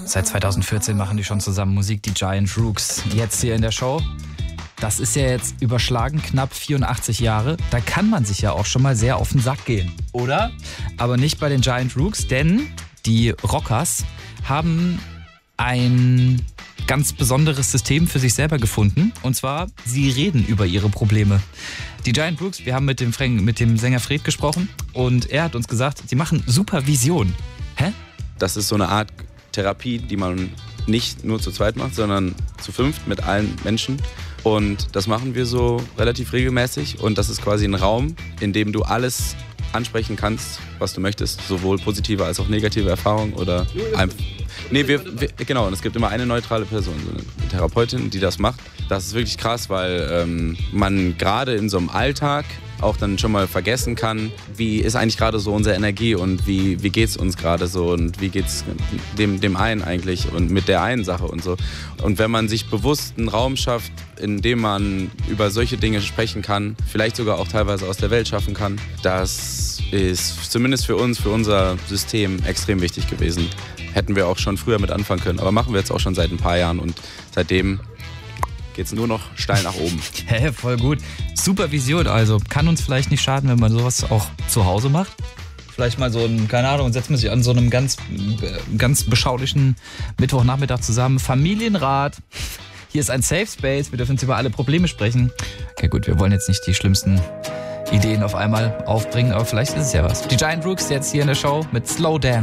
Seit 2014 machen die schon zusammen Musik, die Giant Rooks. Jetzt hier in der Show. Das ist ja jetzt überschlagen knapp 84 Jahre. Da kann man sich ja auch schon mal sehr auf den Sack gehen, oder? Aber nicht bei den Giant Rooks, denn die Rockers haben ein ganz besonderes System für sich selber gefunden. Und zwar, sie reden über ihre Probleme. Die Giant Rooks, wir haben mit dem Sänger Fred gesprochen und er hat uns gesagt, sie machen Supervision. Hä? Das ist so eine Art Therapie, die man nicht nur zu zweit macht, sondern zu fünft mit allen Menschen. Und das machen wir so relativ regelmäßig. Und das ist quasi ein Raum, in dem du alles ansprechen kannst, was du möchtest. Sowohl positive als auch negative Erfahrungen oder genau, und es gibt immer eine neutrale Person, so eine Therapeutin, die das macht. Das ist wirklich krass, weil man gerade in so einem Alltag auch dann schon mal vergessen kann, wie ist eigentlich gerade so unsere Energie und wie geht's uns gerade so und wie geht's dem einen eigentlich und mit der einen Sache und so. Und wenn man sich bewusst einen Raum schafft, in dem man über solche Dinge sprechen kann, vielleicht sogar auch teilweise aus der Welt schaffen kann, das ist zumindest für uns, für unser System extrem wichtig gewesen. Hätten wir auch schon früher mit anfangen können, aber machen wir jetzt auch schon seit ein paar Jahren und seitdem geht's nur noch steil nach oben. Hä, voll gut. Supervision also. Kann uns vielleicht nicht schaden, wenn man sowas auch zu Hause macht. Vielleicht mal so ein, keine Ahnung, setzt man sich an so einem ganz beschaulichen Mittwochnachmittag zusammen. Familienrat. Hier ist ein Safe Space. Wir dürfen jetzt über alle Probleme sprechen. Okay, gut, wir wollen jetzt nicht die schlimmsten Ideen auf einmal aufbringen, aber vielleicht ist es ja was. Die Giant Rooks jetzt hier in der Show mit Slow Dance.